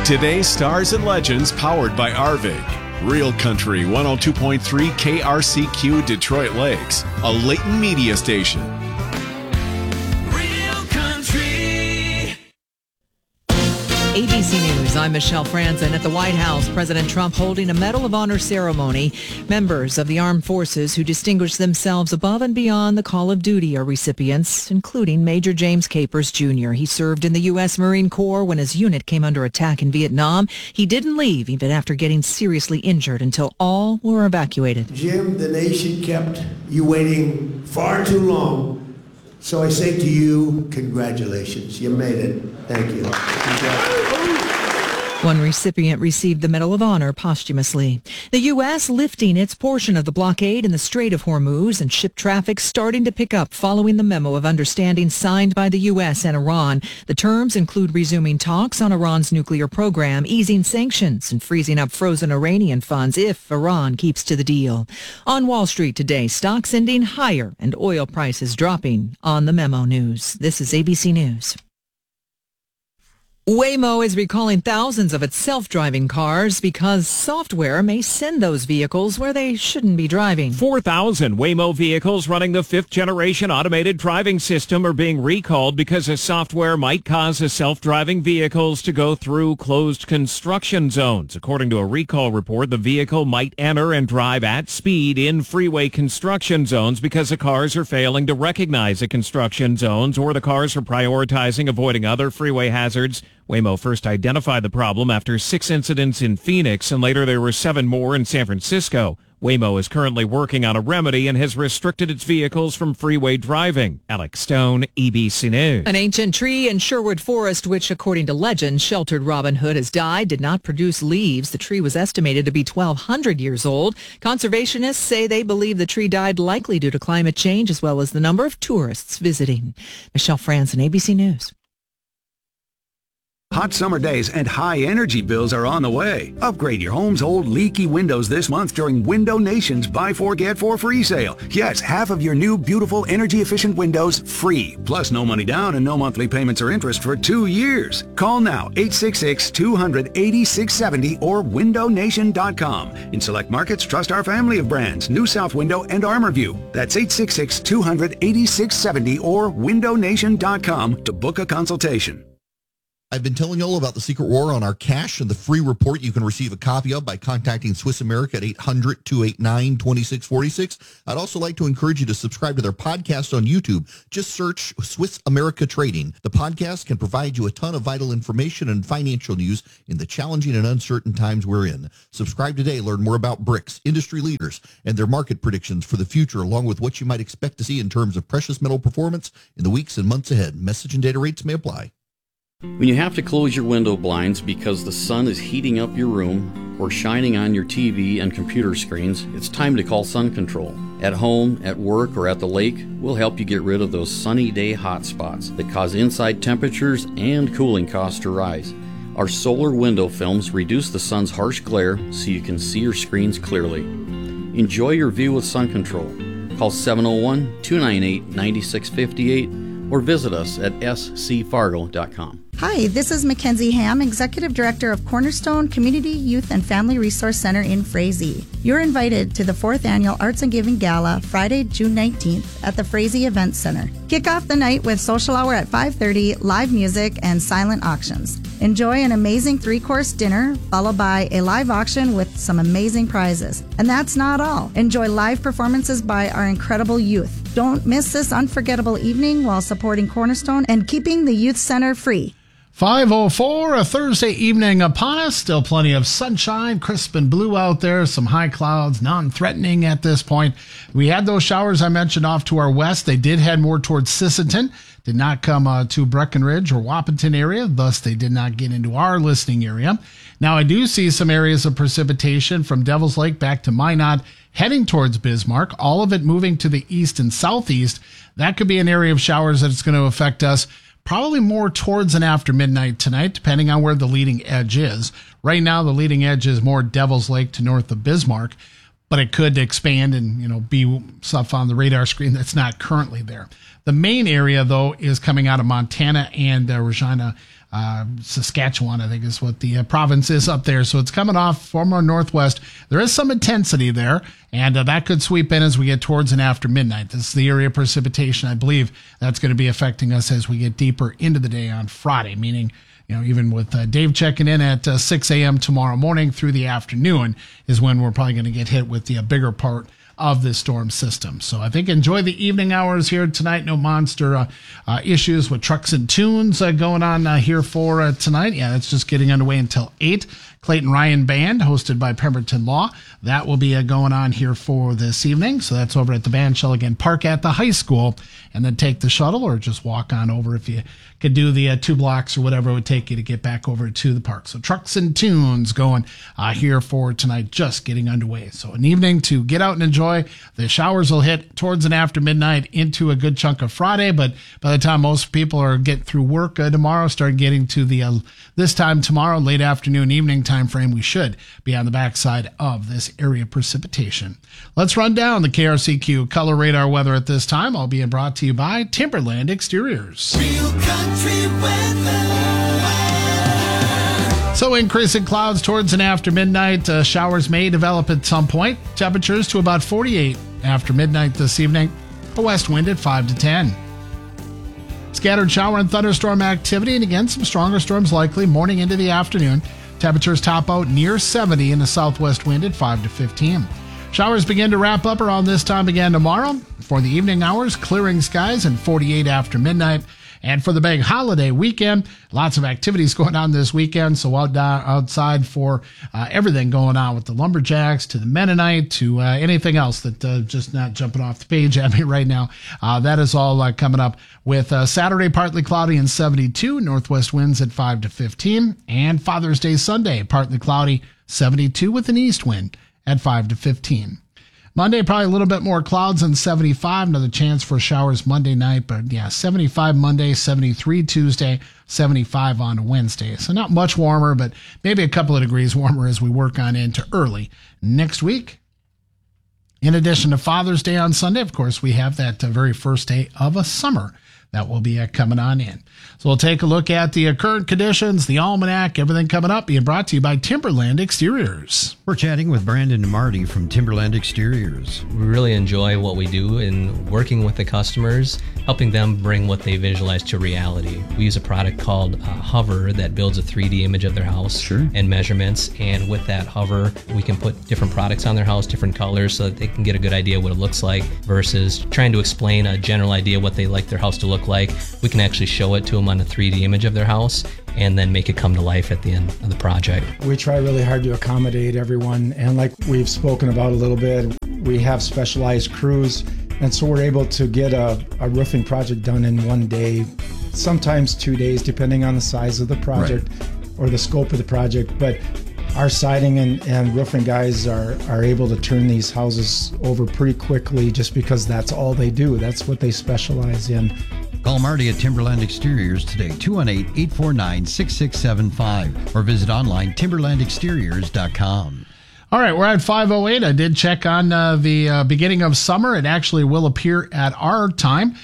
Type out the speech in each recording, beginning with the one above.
Today's Stars and Legends powered by Arvig. Real Country 102.3 KRCQ Detroit Lakes, a Layton media station. Real Country. ABC News, I'm Michelle Franzen. At the White House, President Trump holding a Medal of Honor ceremony. Members of the armed forces who distinguished themselves above and beyond the call of duty are recipients, including Major James Capers Jr. He served in the U.S. Marine Corps when his unit came under attack in Vietnam. He didn't leave even after getting seriously injured until all were evacuated. Jim, the nation kept you waiting far too long. So I say to you, congratulations. You made it. Thank you. One recipient received the Medal of Honor posthumously. The U.S. lifting its portion of the blockade in the Strait of Hormuz and ship traffic starting to pick up following the memo of understanding signed by the U.S. and Iran. The terms include resuming talks on Iran's nuclear program, easing sanctions, and freezing up frozen Iranian funds if Iran keeps to the deal. On Wall Street today, stocks ending higher and oil prices dropping. On the Memo News, this is ABC News. Waymo is recalling thousands of its self-driving cars because software may send those vehicles where they shouldn't be driving. 4,000 Waymo vehicles running the fifth-generation automated driving system are being recalled because the software might cause the self-driving vehicles to go through closed construction zones. According to a recall report, the vehicle might enter and drive at speed in freeway construction zones because the cars are failing to recognize the construction zones or the cars are prioritizing avoiding other freeway hazards. Waymo first identified the problem after 6 incidents in Phoenix, and later there were 7 more in San Francisco. Waymo is currently working on a remedy and has restricted its vehicles from freeway driving. Alex Stone, ABC News. An ancient tree in Sherwood Forest, which, according to legend, sheltered Robin Hood, has died, did not produce leaves. The tree was estimated to be 1,200 years old. Conservationists say they believe the tree died likely due to climate change, as well as the number of tourists visiting. Michelle Franzen, ABC News. Hot summer days and high energy bills are on the way. Upgrade your home's old leaky windows this month during Window Nation's Buy 4 Get 4 free sale. Yes, half of your new beautiful energy efficient windows free. Plus no money down and no monthly payments or interest for 2 years. Call now 866-200-8670 or windownation.com. In select markets, trust our family of brands, New South Window and ArmorView. That's 866-200-8670 or windownation.com to book a consultation. I've been telling you all about the secret war on our cash and the free report you can receive a copy of by contacting Swiss America at 800-289-2646. I'd also like to encourage you to subscribe to their podcast on YouTube. Just search Swiss America Trading. The podcast can provide you a ton of vital information and financial news in the challenging and uncertain times we're in. Subscribe today. Learn more about BRICS, industry leaders, and their market predictions for the future, along with what you might expect to see in terms of precious metal performance in the weeks and months ahead. Message and data rates may apply. When you have to close your window blinds because the sun is heating up your room or shining on your TV and computer screens, it's time to call Sun Control. At home, at work, or at the lake, we'll help you get rid of those sunny day hot spots that cause inside temperatures and cooling costs to rise. Our solar window films reduce the sun's harsh glare so you can see your screens clearly. Enjoy your view with Sun Control. Call 701-298-9658 or visit us at scfargo.com. Hi, this is Mackenzie Ham, Executive Director of Cornerstone Community Youth and Family Resource Center in Frazee. You're invited to the 4th Annual Arts and Giving Gala, Friday, June 19th at the Frazee Event Center. Kick off the night with social hour at 5:30, live music, and silent auctions. Enjoy an amazing 3-course dinner, followed by a live auction with some amazing prizes. And that's not all. Enjoy live performances by our incredible youth. Don't miss this unforgettable evening while supporting Cornerstone and keeping the Youth Center free. 5:04, a Thursday evening upon us. Still plenty of sunshine, crisp and blue out there. Some high clouds, non-threatening at this point. We had those showers I mentioned off to our west. They did head more towards Sisseton. Did not come to Breckenridge or Wahpeton area. Thus, they did not get into our listening area. Now, I do see some areas of precipitation from Devil's Lake back to Minot, heading towards Bismarck. All of it moving to the east and southeast. That could be an area of showers that's going to affect us probably more towards and after midnight tonight, depending on where the leading edge is. Right now, the leading edge is more Devil's Lake to north of Bismarck, but it could expand and, be stuff on the radar screen that's not currently there. The main area, though, is coming out of Montana and Regina Saskatchewan, I think is what the province is up there. So it's coming off from our northwest. There is some intensity there, and that could sweep in as we get towards and after midnight. This is the area of precipitation, I believe, that's going to be affecting us as we get deeper into the day on Friday, meaning, even with Dave checking in at 6 a.m. tomorrow morning through the afternoon is when we're probably going to get hit with the bigger part of this storm system. So I think enjoy the evening hours here tonight. No monster issues with trucks and tunes going on here for tonight. Yeah, it's just getting underway until 8. Clayton Ryan Band, hosted by Pemberton Law. That will be going on here for this evening. So that's over at the Van Shellegen Park at the high school. And then take the shuttle or just walk on over if you could do the 2 blocks or whatever it would take you to get back over to the park. So trucks and tunes going here for tonight, just getting underway. So an evening to get out and enjoy. The showers will hit towards and after midnight into a good chunk of Friday. But by the time most people are getting through work tomorrow, start getting to the this time tomorrow, late afternoon, evening time frame, we should be on the backside of this area precipitation. Let's run down the KRCQ color radar weather at this time, all being brought to you by Timberland Exteriors. Real country weather. So increasing clouds towards and after midnight. Showers may develop at some point. Temperatures to about 48 after midnight this evening. A west wind at 5 to 10. Scattered shower and thunderstorm activity, and again, some stronger storms likely morning into the afternoon. Temperatures top out near 70 in the southwest wind at 5 to 15. Showers begin to wrap up around this time again tomorrow. For the evening hours, clearing skies and 48 after midnight. And for the big holiday weekend, lots of activities going on this weekend. So outside for everything going on with the Lumberjacks to the Mennonite to anything else that just not jumping off the page at me right now. That is all coming up with Saturday, partly cloudy and 72, northwest winds at 5 to 15. And Father's Day Sunday, partly cloudy, 72 with an east wind at 5 to 15. Monday, probably a little bit more clouds and 75. Another chance for showers Monday night. But yeah, 75 Monday, 73 Tuesday, 75 on Wednesday. So not much warmer, but maybe a couple of degrees warmer as we work on into early next week. In addition to Father's Day on Sunday, of course, we have that very first day of a summer that will be coming on in. So we'll take a look at the current conditions, the almanac, everything coming up, being brought to you by Timberland Exteriors. We're chatting with Brandon and Marty from Timberland Exteriors. We really enjoy what we do in working with the customers, helping them bring what they visualize to reality. We use a product called Hover that builds a 3D image of their house and measurements. And with that Hover, we can put different products on their house, different colors, so that they can get a good idea what it looks like versus trying to explain a general idea what they like their house to look like. We can actually show it to them on a 3D image of their house and then make it come to life at the end of the project. We try really hard to accommodate everyone, and like we've spoken about a little bit, we have specialized crews, and so we're able to get a roofing project done in one day, sometimes 2 days, depending on the size of the project or the scope of the project. But our siding and roofing guys are able to turn these houses over pretty quickly just because that's all they do. That's what they specialize in. Call Marty at Timberland Exteriors today, 218-849-6675, or visit online timberlandexteriors.com. All right, we're at 5:08. I did check on the beginning of summer. It actually will appear at our time,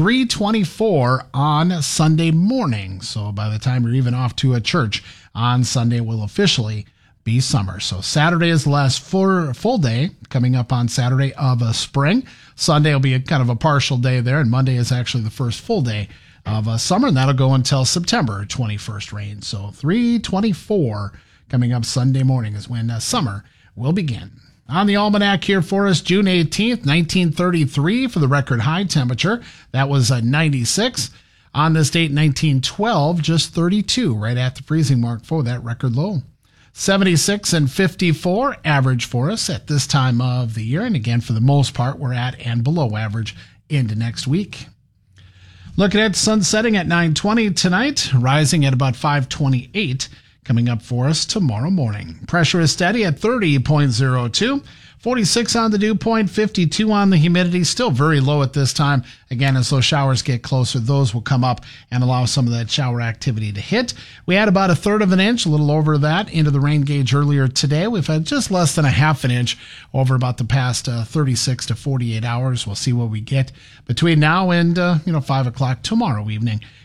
3:24 on Sunday morning. So by the time you're even off to a church on Sunday, it will officially be summer. So Saturday is the last full day coming up on Saturday of spring. Sunday will be kind of a partial day there, and Monday is actually the first full day of summer, and that'll go until September 21st rain. So 3:24 coming up Sunday morning is when summer will begin. On the almanac here for us, June 18th, 1933 for the record high temperature. That was 96. On this date, 1912, just 32, right at the freezing mark for that record low. 76 and 54 average for us at this time of the year. And again, for the most part, we're at and below average into next week. Looking at sun setting at 9:20 tonight, rising at about 5:28 coming up for us tomorrow morning. Pressure is steady at 30.02. 46 on the dew point, 52 on the humidity, still very low at this time. Again, as those showers get closer, those will come up and allow some of that shower activity to hit. We had about 1/3 of an inch, a little over that, into the rain gauge earlier today. We've had just less than 1/2 inch over about the past 36 to 48 hours. We'll see what we get between now and 5 o'clock tomorrow evening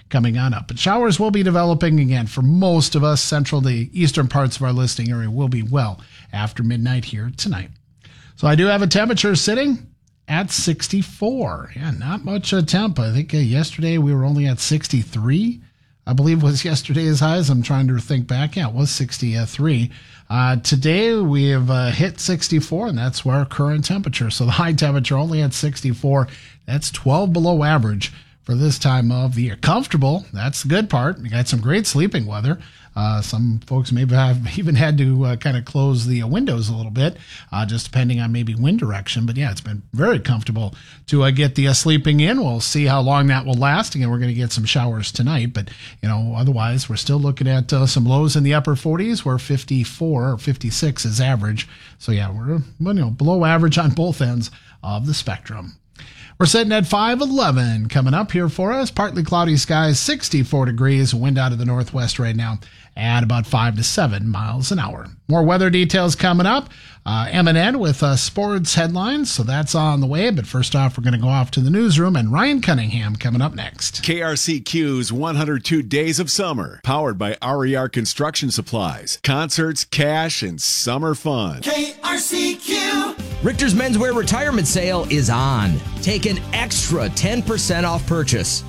coming on up. But showers will be developing again for most of us. Central, the eastern parts of our listening area will be well after midnight here tonight. So I do have a temperature sitting at 64. Yeah, not much temp. I think yesterday we were only at 63. I believe was yesterday's highs. I'm trying to think back. Yeah, it was 63. Today we have hit 64, and that's our current temperature. So the high temperature only at 64. That's 12 below average for this time of the year. Comfortable. That's the good part. We got some great sleeping weather. Some folks maybe have even had to kind of close the windows a little bit, just depending on maybe wind direction. But yeah, it's been very comfortable to get the sleeping in. We'll see how long that will last. Again, we're going to get some showers tonight, but otherwise we're still looking at some lows in the upper 40s, where 54 or 56 is average. So yeah, we're below average on both ends of the spectrum. We're sitting at 511 coming up here for us. Partly cloudy skies, 64 degrees, wind out of the northwest right now at about 5 to 7 miles an hour. More weather details coming up. M&N with sports headlines, so that's on the way. But first off, we're going to go off to the newsroom, and Ryan Cunningham coming up next. KRCQ's 102 Days of Summer, powered by RER Construction Supplies. Concerts, cash, and summer fun. KRCQ. Richter's Menswear Retirement Sale is on. Take an extra 10% off purchase.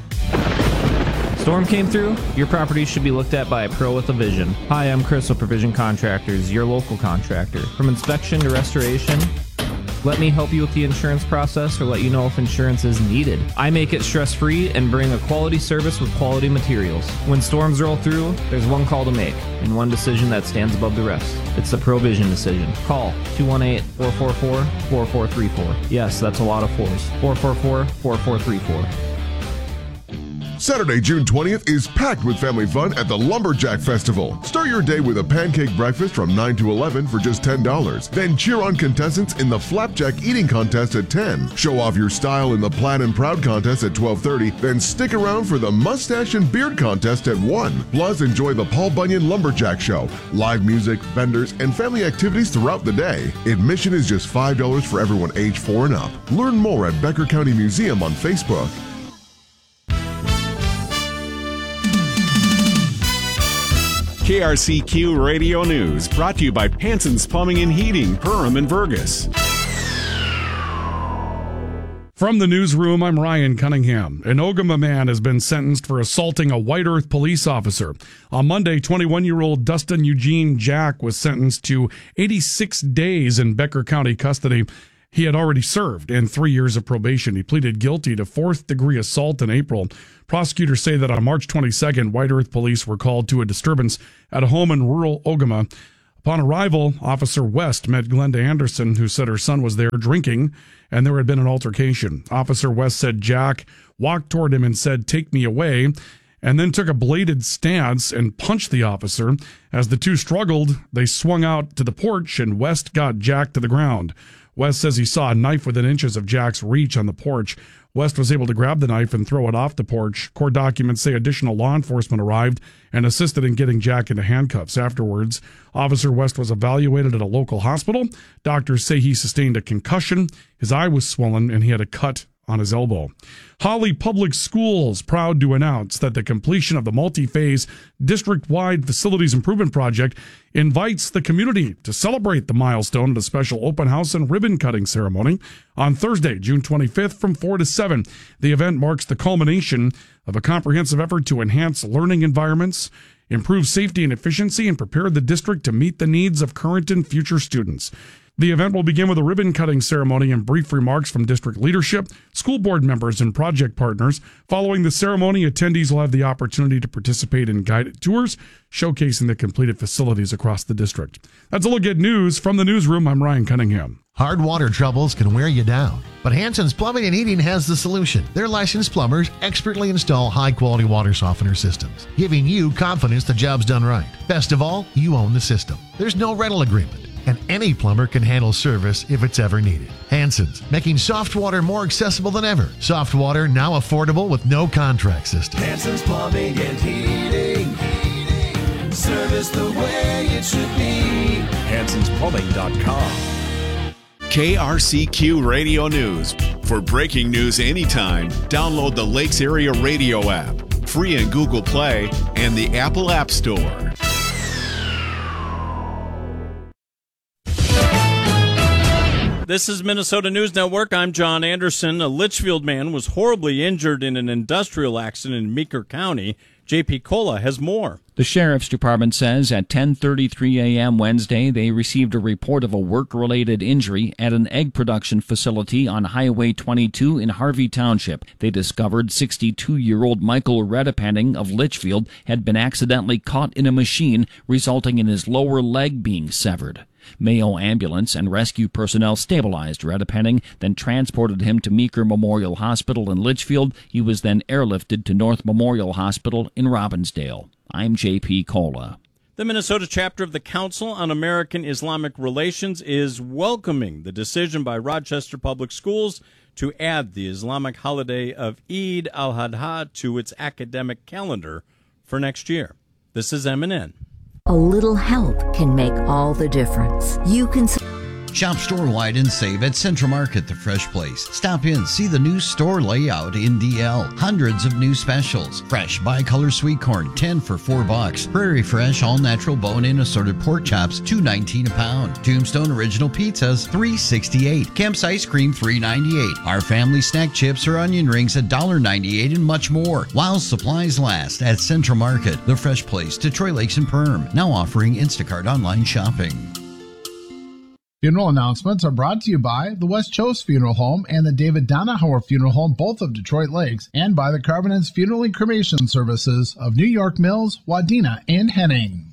Storm came through? Your property should be looked at by a pro with a vision. Hi, I'm Chris with Provision Contractors, your local contractor. From inspection to restoration, let me help you with the insurance process or let you know if insurance is needed. I make it stress-free and bring a quality service with quality materials. When storms roll through, there's one call to make and one decision that stands above the rest. It's the Provision decision. Call 218-444-4434. Yes, that's a lot of fours. 444-4434. Saturday, June 20th is packed with family fun at the Lumberjack Festival. Start your day with a pancake breakfast from 9 to 11 for just $10. Then cheer on contestants in the Flapjack Eating Contest at 10. Show off your style in the Plaid and Proud Contest at 12:30. Then stick around for the Mustache and Beard Contest at 1. Plus, enjoy the Paul Bunyan Lumberjack Show, live music, vendors, and family activities throughout the day. Admission is just $5 for everyone age 4 and up. Learn more at Becker County Museum on Facebook. KRCQ Radio News, brought to you by Hanson's Plumbing and Heating, Perham and Vergas. From the newsroom, I'm Ryan Cunningham. An Ogama man has been sentenced for assaulting a White Earth police officer. On Monday, 21-year-old Dustin Eugene Jack was sentenced to 86 days in Becker County custody. He had already served and 3 years of probation. He pleaded guilty to fourth-degree assault in April. Prosecutors say that on March 22nd, White Earth police were called to a disturbance at a home in rural Ogama. Upon arrival, Officer West met Glenda Anderson, who said her son was there drinking, and there had been an altercation. Officer West said Jack walked toward him and said, "Take me away," and then took a bladed stance and punched the officer. As the two struggled, they swung out to the porch, and West got Jack to the ground. West says he saw a knife within inches of Jack's reach on the porch. West was able to grab the knife and throw it off the porch. Court documents say additional law enforcement arrived and assisted in getting Jack into handcuffs. Afterwards, Officer West was evaluated at a local hospital. Doctors say he sustained a concussion, his eye was swollen, and he had a cut on his elbow. Holly Public Schools proud to announce that the completion of the multi-phase district-wide facilities improvement project invites the community to celebrate the milestone at a special open house and ribbon-cutting ceremony on Thursday, June 25th from 4 to 7. The event marks the culmination of a comprehensive effort to enhance learning environments, improve safety and efficiency, and prepare the district to meet the needs of current and future students. The event will begin with a ribbon-cutting ceremony and brief remarks from district leadership, school board members, and project partners. Following the ceremony, attendees will have the opportunity to participate in guided tours, showcasing the completed facilities across the district. That's a look at news from the newsroom. I'm Ryan Cunningham. Hard water troubles can wear you down, but Hanson's Plumbing and Heating has the solution. Their licensed plumbers expertly install high-quality water softener systems, giving you confidence the job's done right. Best of all, you own the system. There's no rental agreement, and any plumber can handle service if it's ever needed. Hanson's, making soft water more accessible than ever. Soft water now affordable with no contract system. Hanson's Plumbing and Heating. Service the way it should be. Hanson'sPlumbing.com. KRCQ Radio News. For breaking news anytime, download the Lakes Area Radio app. free in Google Play and the Apple App Store. This is Minnesota News Network. I'm John Anderson. A Litchfield man was horribly injured in an industrial accident in Meeker County. J.P. Cola has more. The Sheriff's Department says at 10:33 a.m. Wednesday, they received a report of a work-related injury at an egg production facility on Highway 22 in Harvey Township. They discovered 62-year-old Michael Redepenning of Litchfield had been accidentally caught in a machine, resulting in his lower leg being severed. Mayo ambulance and rescue personnel stabilized Redepenning, then transported him to Meeker Memorial Hospital in Litchfield. He was then airlifted to North Memorial Hospital in Robbinsdale. I'm J.P. Cola. The Minnesota chapter of the Council on American Islamic Relations is welcoming the decision by Rochester Public Schools to add the Islamic holiday of Eid al-Adha to its academic calendar for next year. This is MNN. A little help can make all the difference. You can Shop store-wide and save at Central Market, the fresh place. Stop in, see the new store layout in DL. Hundreds of new specials. Fresh bicolor sweet corn, 10 for $4. Prairie Fresh all-natural bone-in assorted pork chops, $2.19 a pound. Tombstone original pizzas, $3.68. Kemp's ice cream, $3.98. Our family snack chips or onion rings, $1.98, and much more. While supplies last at Central Market, the fresh place, Detroit Lakes and Perm. Now offering Instacart online shopping. Funeral announcements are brought to you by the West Chose Funeral Home and the David Donahauer Funeral Home, both of Detroit Lakes, and by the Carvinens Funeral and Cremation Services of New York Mills, Wadena, and Henning.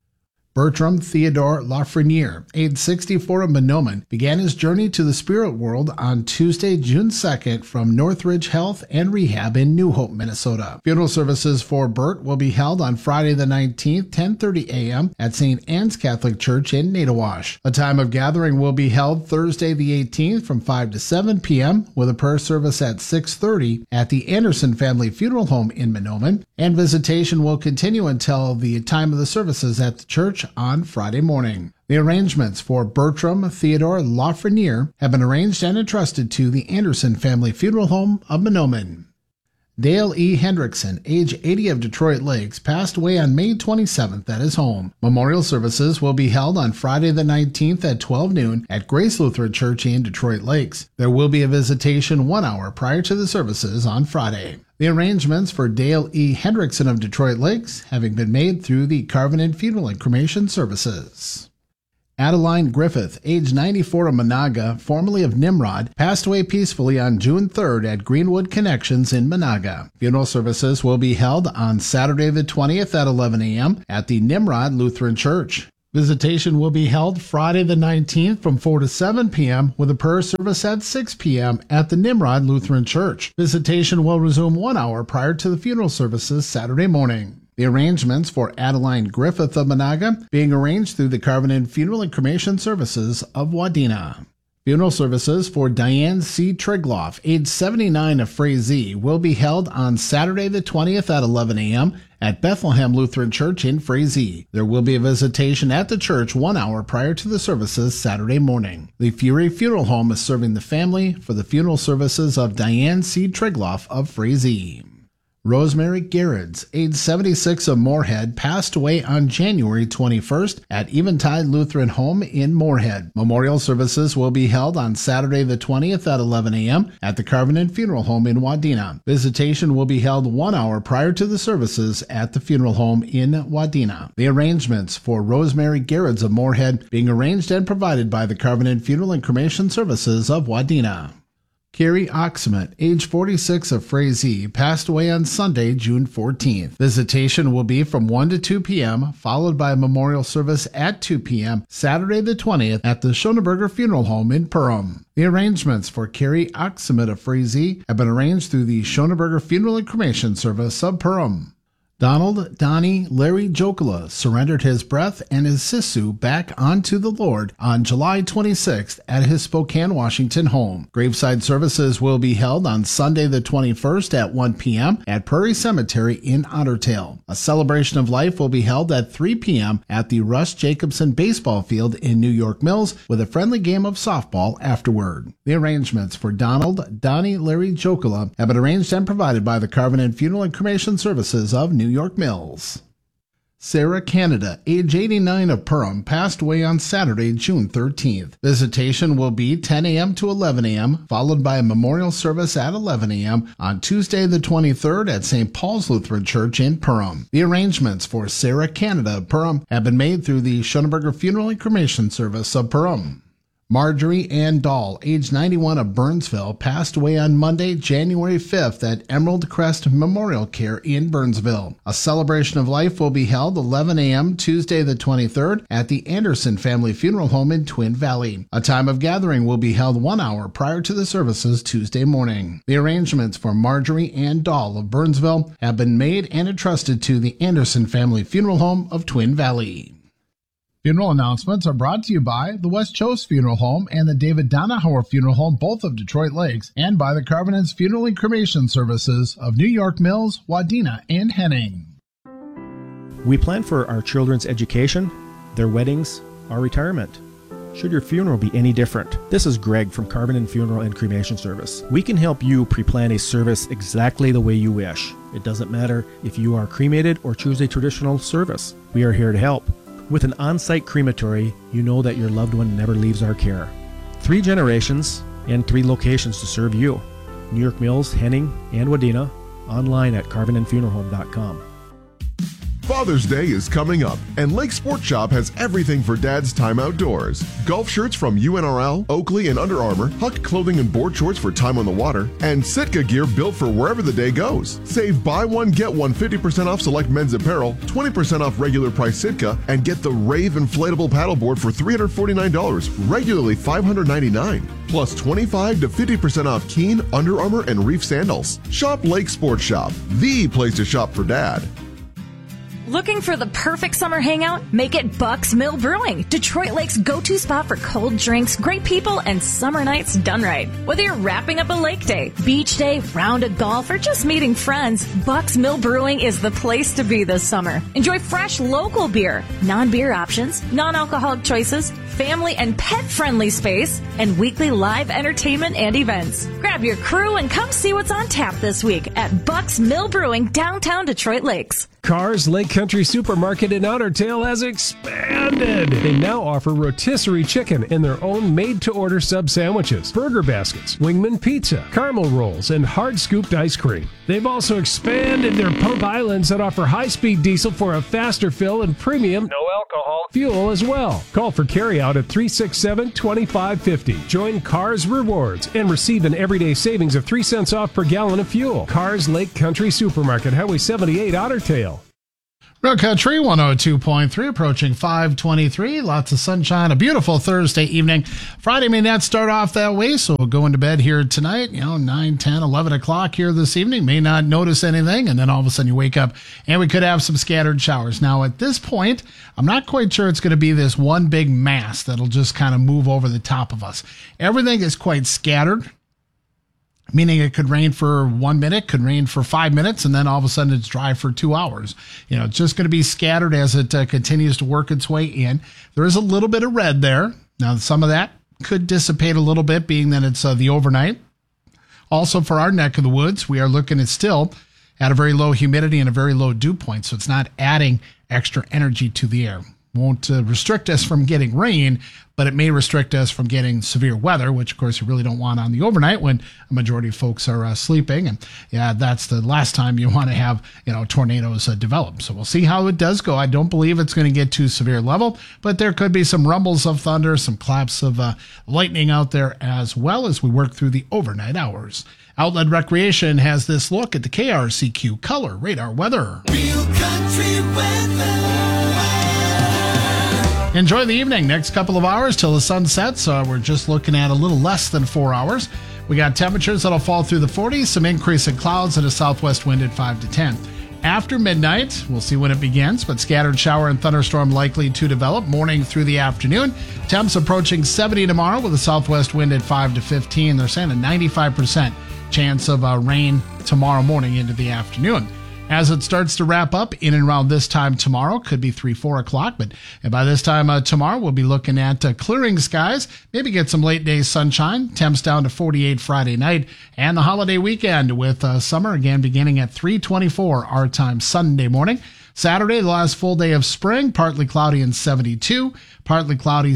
Bertram Theodore Lafreniere, age 64 of Mahnomen, began his journey to the spirit world on Tuesday, June 2nd from Northridge Health and Rehab in New Hope, Minnesota. Funeral services for Bert will be held on Friday the 19th, 10:30 a.m. at St. Anne's Catholic Church in Natawash. A time of gathering will be held Thursday the 18th from 5 to 7 p.m. with a prayer service at 6:30 at the Anderson Family Funeral Home in Mahnomen, and visitation will continue until the time of the services at the church on Friday morning. The arrangements for Bertram Theodore Lafreniere have been arranged and entrusted to the Anderson Family Funeral Home of Mahnomen. Dale E. Hendrickson, age 80 of Detroit Lakes, passed away on May 27th at his home. Memorial services will be held on Friday the 19th at 12 noon at Grace Lutheran Church in Detroit Lakes. There will be a visitation 1 hour prior to the services on Friday. The arrangements for Dale E. Hendrickson of Detroit Lakes having been made through the Carvinen Funeral and Cremation Services. Adeline Griffith, age 94 of Monaga, formerly of Nimrod, passed away peacefully on June 3rd at Greenwood Connections in Monaga. Funeral services will be held on Saturday the 20th at 11 a.m. at the Nimrod Lutheran Church. Visitation will be held Friday the 19th from 4 to 7 p.m. with a prayer service at 6 p.m. at the Nimrod Lutheran Church. Visitation will resume 1 hour prior to the funeral services Saturday morning. The arrangements for Adeline Griffith of Monaga being arranged through the Carvinen Funeral and Cremation Services of Wadena. Funeral services for Diane C. Trigloff, age 79 of Frazee, will be held on Saturday the 20th at 11 a.m. at Bethlehem Lutheran Church in Frazee. There will be a visitation at the church 1 hour prior to the services Saturday morning. The Fury Funeral Home is serving the family for the funeral services of Diane C. Trigloff of Frazee. Rosemary Garreds, age 76 of Moorhead, passed away on January 21st at Eventide Lutheran Home in Moorhead. Memorial services will be held on Saturday the 20th at 11 a.m. at the Carvinen Funeral Home in Wadena. Visitation will be held 1 hour prior to the services at the funeral home in Wadena. The arrangements for Rosemary Garreds of Moorhead being arranged and provided by the Carvinen Funeral and Cremation Services of Wadena. Carrie Oxman, age 46 of Frazee, passed away on Sunday, June 14th. Visitation will be from 1 to 2 p.m., followed by a memorial service at 2 p.m., Saturday the 20th at the Schoenberger Funeral Home in Perham. The arrangements for Carrie Oxman of Frazee have been arranged through the Schoenberger Funeral and Cremation Service of Perham. Donald Donnie Larry Jokula surrendered his breath and his sisu back onto the Lord on July 26th at his Spokane, Washington home. Graveside services will be held on Sunday the 21st at 1 p.m. at Prairie Cemetery in Otter Tail. A celebration of life will be held at 3 p.m. at the Russ Jacobson Baseball Field in New York Mills with a friendly game of softball afterward. The arrangements for Donald Donnie Larry Jokula have been arranged and provided by the Carvin Funeral and Cremation Services of New York Mills. Sarah Canada, age 89 of Perham, passed away on Saturday, June 13th. Visitation will be 10 a.m. to 11 a.m., followed by a memorial service at 11 a.m. on Tuesday the 23rd at St. Paul's Lutheran Church in Perham. The arrangements for Sarah Canada of Perham have been made through the Schoenberger Funeral and Cremation Service of Perham. Marjorie Ann Dahl, age 91 of Burnsville, passed away on Monday, January 5th at Emerald Crest Memorial Care in Burnsville. A celebration of life will be held 11 a.m. Tuesday the 23rd at the Anderson Family Funeral Home in Twin Valley. A time of gathering will be held 1 hour prior to the services Tuesday morning. The arrangements for Marjorie Ann Dahl of Burnsville have been made and entrusted to the Anderson Family Funeral Home of Twin Valley. Funeral announcements are brought to you by the West Chose Funeral Home and the David Donahauer Funeral Home, both of Detroit Lakes, and by the Carvin's Funeral and Cremation Services of New York Mills, Wadena, and Henning. We plan for our children's education, their weddings, our retirement. Should your funeral be any different? This is Greg from Carvin Funeral and Cremation Service. We can help you pre-plan a service exactly the way you wish. It doesn't matter if you are cremated or choose a traditional service. We are here to help. With an on-site crematory, you know that your loved one never leaves our care. 3 generations and 3 locations to serve you. New York Mills, Henning, and Wadena. Online at carvinandfuneralhome.com. Father's Day is coming up, and Lake Sport Shop has everything for Dad's time outdoors. Golf shirts from UNRL, Oakley, and Under Armour, Huck clothing and board shorts for time on the water, and Sitka gear built for wherever the day goes. Save buy one, get one 50% off select men's apparel, 20% off regular price Sitka, and get the Rave inflatable paddleboard for $349, regularly $599. Plus 25 to 50% off Keen, Under Armour, and Reef sandals. Shop Lake Sport Shop, the place to shop for Dad. Looking for the perfect summer hangout? Make it Buck's Mill Brewing, Detroit Lake's go-to spot for cold drinks, great people, and summer nights done right. Whether you're wrapping up a lake day, beach day, round of golf, or just meeting friends, Buck's Mill Brewing is the place to be this summer. Enjoy fresh local beer, non-beer options, non-alcoholic choices, family and pet-friendly space, and weekly live entertainment and events. Grab your crew and come see what's on tap this week at Buck's Mill Brewing, downtown Detroit Lakes. Carr's Lake Country Supermarket in Otter Tail has expanded. They now offer rotisserie chicken in their own made-to-order sub sandwiches, burger baskets, wingman pizza, caramel rolls, and hard-scooped ice cream. They've also expanded their pump islands that offer high-speed diesel for a faster fill and premium, no-alcohol fuel as well. Call for carryout at 367-2550. Join Carr's Rewards and receive an everyday savings of 3 cents off per gallon of fuel. Carr's Lake Country Supermarket, Highway 78, Otter Tail. Real Country 102.3, approaching 523. Lots of sunshine, a beautiful Thursday evening. Friday may not start off that way, so we'll go into bed here tonight, 9, 10, 11 o'clock here this evening. May not notice anything, and then all of a sudden you wake up, and we could have some scattered showers. Now, at this point, I'm not quite sure it's going to be this one big mass that'll just kind of move over the top of us. Everything is quite scattered, meaning it could rain for 1 minute, could rain for 5 minutes, and then all of a sudden it's dry for 2 hours. It's just going to be scattered as it continues to work its way in. There is a little bit of red there. Now, some of that could dissipate a little bit, being that it's the overnight. Also, for our neck of the woods, we are looking at still at a very low humidity and a very low dew point, so it's not adding extra energy to the air. Won't restrict us from getting rain, but it may restrict us from getting severe weather, which, of course, you really don't want on the overnight when a majority of folks are sleeping. And, that's the last time you want to have, tornadoes develop. So we'll see how it does go. I don't believe it's going to get to severe level, but there could be some rumbles of thunder, some claps of lightning out there as well as we work through the overnight hours. Outlet Recreation has this look at the KRCQ Color Radar weather. Real country weather. Enjoy the evening. Next couple of hours till the sun sets. We're just looking at a little less than 4 hours. We got temperatures that'll fall through the 40s, some increase in clouds, and a southwest wind at 5 to 10. after midnight. We'll see when it begins, but scattered shower and thunderstorm likely to develop morning through the afternoon. Temps approaching 70 tomorrow with a southwest wind at 5 to 15. They're saying a 95% chance of rain tomorrow morning into the afternoon. As it starts to wrap up in and around this time tomorrow, could be 3, 4 o'clock, but by this time tomorrow, we'll be looking at clearing skies, maybe get some late day sunshine, temps down to 48 Friday night, and the holiday weekend with summer again beginning at 3:24 our time Sunday morning. Saturday, the last full day of spring, partly cloudy and 72, partly cloudy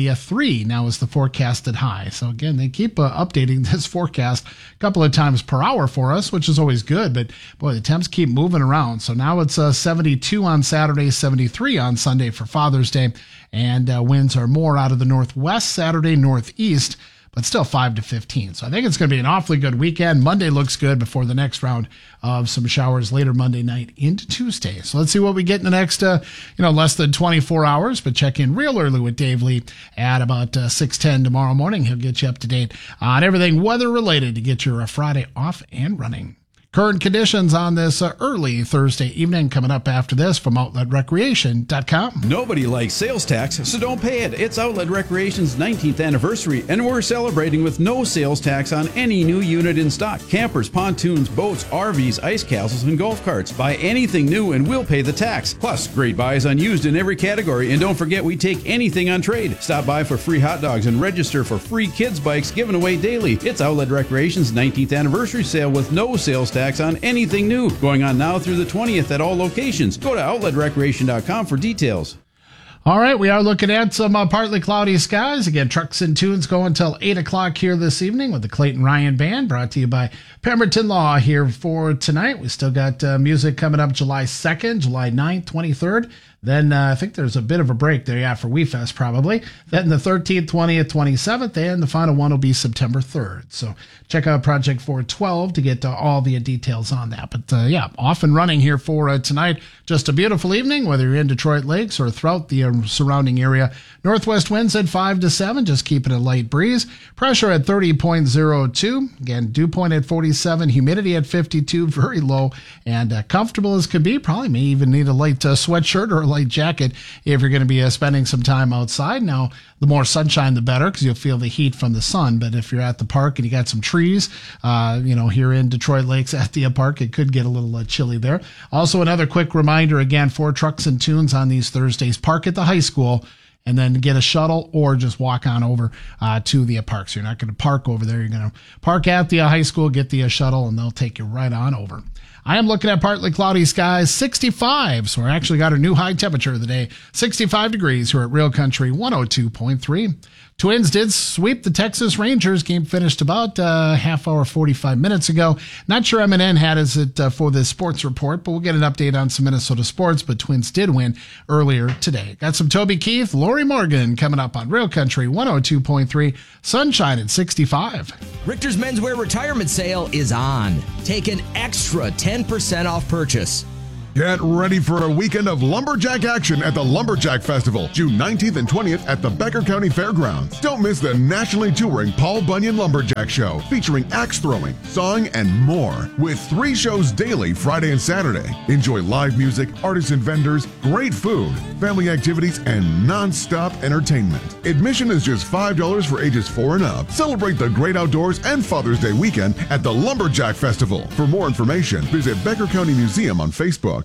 73 now is the forecasted high. So again, they keep updating this forecast a couple of times per hour for us, which is always good, but boy, the temps keep moving around. So now it's 72 on Saturday, 73 on Sunday for Father's Day, and winds are more out of the northwest Saturday, northeast, but still 5 to 15. So I think it's going to be an awfully good weekend. Monday looks good before the next round of some showers later Monday night into Tuesday. So let's see what we get in the next, less than 24 hours. But check in real early with Dave Lee at about 6:10 tomorrow morning. He'll get you up to date on everything weather related to get your Friday off and running. Current conditions on this early Thursday evening coming up after this from OutletRecreation.com. Nobody likes sales tax, so don't pay it. It's Outlet Recreation's 19th anniversary, and we're celebrating with no sales tax on any new unit in stock. Campers, pontoons, boats, RVs, ice castles, and golf carts. Buy anything new and we'll pay the tax. Plus, great buys on used in every category, and don't forget we take anything on trade. Stop by for free hot dogs and register for free kids bikes given away daily. It's Outlet Recreation's 19th anniversary sale with no sales tax on anything new. Going on now through the 20th at all locations. Go to OutletRecreation.com for details. All right, we are looking at some partly cloudy skies. Again, Trucks and Tunes go until 8 o'clock here this evening with the Clayton Ryan Band, brought to you by Pemberton Law here for tonight. We still got music coming up July 2nd, July 9th, 23rd. Then I think there's a bit of a break there, for WeFest probably. Then the 13th, 20th, 27th, and the final one will be September 3rd. So check out Project 412 to get all the details on that. But off and running here for tonight. Just a beautiful evening, whether you're in Detroit Lakes or throughout the surrounding area. Northwest winds at 5 to 7, just keeping a light breeze. Pressure at 30.02. Again, dew point at 47. Humidity at 52, very low and comfortable as could be. Probably may even need a light sweatshirt or a light jacket if you're going to be spending some time outside. Now, the more sunshine, the better, because you'll feel the heat from the sun. But if you're at the park and you got some trees, here in Detroit Lakes at the park, it could get a little chilly there. Also, another quick reminder, again, for Trucks and Tunes on these Thursdays, park at the high school and then get a shuttle or just walk on over to the park. So you're not going to park over there. You're going to park at the high school, get the shuttle, and they'll take you right on over. I am looking at partly cloudy skies, 65. So we actually got a new high temperature of the day, 65 degrees here at Real Country 102.3. Twins did sweep the Texas Rangers. Game finished about half hour, 45 minutes ago. Not sure MNN had it for this sports report, but we'll get an update on some Minnesota sports. But Twins did win earlier today. Got some Toby Keith, Lori Morgan coming up on Real Country 102.3. Sunshine at 65. Richter's Menswear Retirement Sale is on. Take an extra 10% off purchase. Get ready for a weekend of lumberjack action at the Lumberjack Festival, June 19th and 20th at the Becker County Fairgrounds. Don't miss the nationally touring Paul Bunyan Lumberjack Show, featuring axe throwing, sawing, and more, with 3 shows daily Friday and Saturday. Enjoy live music, artists and vendors, great food, family activities, and non-stop entertainment. Admission is just $5 for ages 4 and up. Celebrate the great outdoors and Father's Day weekend at the Lumberjack Festival. For more information, visit Becker County Museum on Facebook.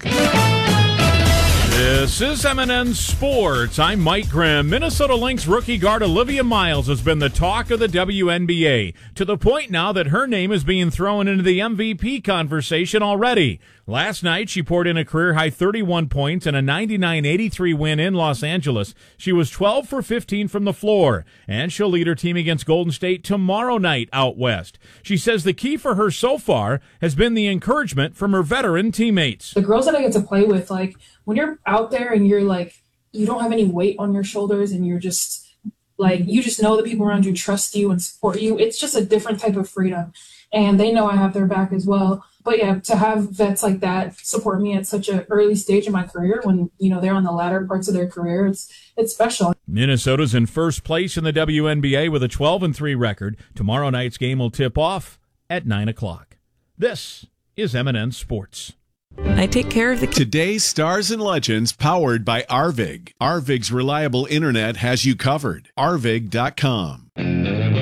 This is MNN Sports. I'm Mike Grimm. Minnesota Lynx rookie guard Olivia Miles has been the talk of the WNBA, to the point now that her name is being thrown into the MVP conversation already. Last night, she poured in a career-high 31 points and a 99-83 win in Los Angeles. She was 12 for 15 from the floor, and she'll lead her team against Golden State tomorrow night out west. She says the key for her so far has been the encouragement from her veteran teammates. The girls that I get to play with, when you're out there and you're you don't have any weight on your shoulders and you're just you just know the people around you trust you and support you. It's just a different type of freedom, and they know I have their back as well. But yeah, to have vets like that support me at such an early stage in my career when, they're on the latter parts of their career, it's special. Minnesota's in first place in the WNBA with a 12-3 record. Tomorrow night's game will tip off at 9 o'clock. This is MNN Sports. I take care of the Today's Stars and Legends, powered by Arvig. Arvig's reliable internet has you covered. Arvig.com.